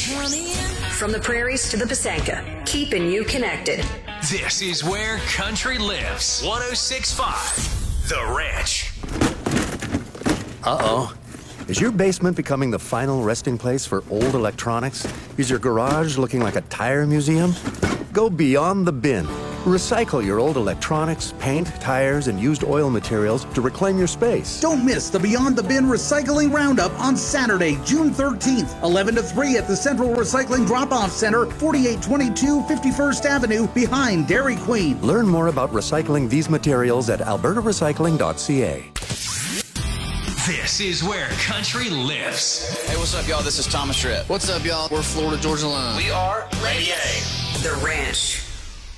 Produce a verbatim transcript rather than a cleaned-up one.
From the prairies to the Pasanka, keeping you connected. This is where country lives. one oh six point five, The Ranch. Uh-oh. Is your basement becoming the final resting place for old electronics? Is your garage looking like a tire museum? Go beyond the bin. Recycle your old electronics, paint, tires, and used oil materials to reclaim your space. Don't miss the Beyond the Bin Recycling Roundup on Saturday, June thirteenth, eleven to three at the Central Recycling Drop-Off Center, forty-eight twenty-two fifty-first Avenue, behind Dairy Queen. Learn more about recycling these materials at alberta recycling dot c a. This is where country lives. Hey, what's up, y'all? This is Thomas Tripp. What's up, y'all? We're Florida Georgia Line. We are Lady A. The Ranch.